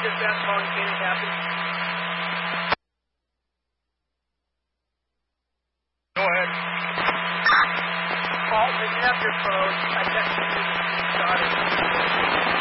dispatch calling Canaan Captain. Go ahead. Paul, did you have your phone? I texted you. Got it.